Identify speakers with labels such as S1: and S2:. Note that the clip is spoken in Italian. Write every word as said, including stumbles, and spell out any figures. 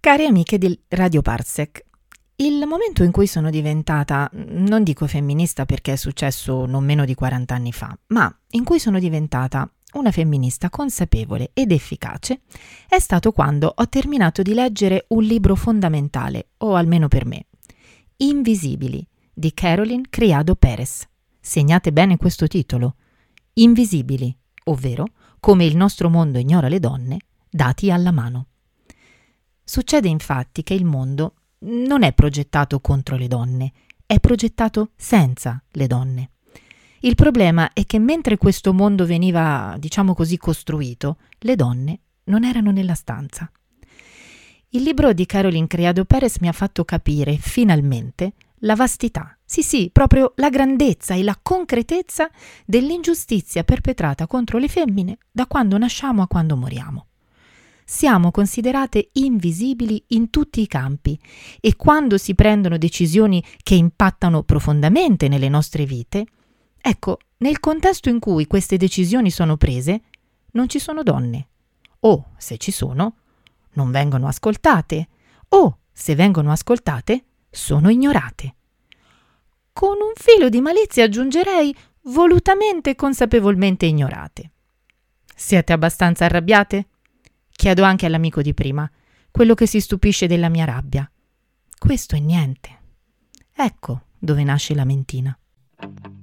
S1: Cari amiche di Radio Parsec, il momento in cui sono diventata, non dico femminista perché è successo non meno di quaranta anni fa, ma in cui sono diventata una femminista consapevole ed efficace, è stato quando ho terminato di leggere un libro fondamentale, o almeno per me, Invisibili, di Caroline Criado Perez. Segnate bene questo titolo, Invisibili, ovvero come il nostro mondo ignora le donne, dati alla mano. Succede infatti che il mondo non è progettato contro le donne, è progettato senza le donne. Il problema è che mentre questo mondo veniva, diciamo così, costruito, le donne non erano nella stanza. Il libro di Caroline Criado Perez mi ha fatto capire, finalmente, la vastità, sì sì, proprio la grandezza e la concretezza dell'ingiustizia perpetrata contro le femmine da quando nasciamo a quando moriamo. Siamo considerate invisibili in tutti i campi e quando si prendono decisioni che impattano profondamente nelle nostre vite, ecco, nel contesto in cui queste decisioni sono prese, non ci sono donne. O, se ci sono, non vengono ascoltate. O, se vengono ascoltate, sono ignorate. Con un filo di malizia aggiungerei volutamente e consapevolmente ignorate. Siete abbastanza arrabbiate? Chiedo anche all'amico di prima, quello che si stupisce della mia rabbia. Questo è niente. Ecco dove nasce la mentina.